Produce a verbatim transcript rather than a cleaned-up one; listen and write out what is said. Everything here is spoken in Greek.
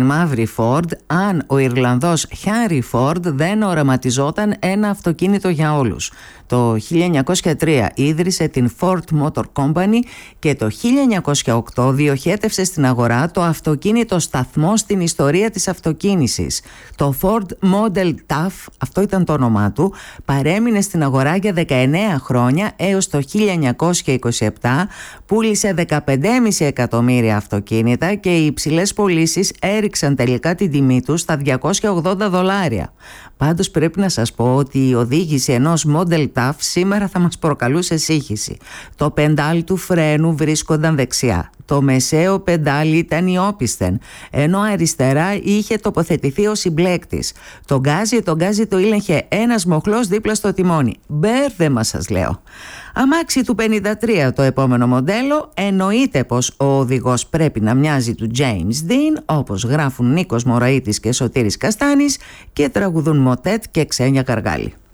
μαύρη Ford αν ο Ιρλανδός Henry Ford δεν οραματιζόταν ένα αυτοκίνητο για όλους. Το χίλια εννιακόσια τρία ίδρυσε την Ford Motor Company και το χίλια εννιακόσια οκτώ διοχέτευσε στην αγορά το αυτοκίνητο σταθμό στην ιστορία της αυτοκίνησης. Το Ford Model Tough, αυτό ήταν το όνομά του, παρέμεινε στην αγορά για δεκαεννέα χρόνια έως το χίλια εννιακόσια είκοσι επτά, πούλησε δεκαπέντε κόμμα πέντε εκατομμύρια αυτοκίνητα και οι υψηλές πωλήσεις έριξαν τελικά την τιμή του στα διακόσια ογδόντα δολάρια. Πάντως πρέπει να σας πω ότι η οδήγηση ενός Model Tough σήμερα θα μας προκαλούσε σύγχυση. Το πεντάλ του φρένου βρίσκονταν δεξιά. Το μεσαίο πεντάλι ήταν η όπισθεν, ενώ αριστερά είχε τοποθετηθεί ο συμπλέκτης. Το γκάζι, το γκάζι το ήλεγχε ένας μοχλός δίπλα στο τιμόνι. Μπέρδεμα σας λέω. Αμάξι του πενήντα τρία το επόμενο μοντέλο, εννοείται πως ο οδηγός πρέπει να μοιάζει του James Dean, όπως γράφουν Νίκος Μωραΐτης και Σωτήρης Καστάνης και τραγουδούν Μοτέτ και Ξένια Καργάλη.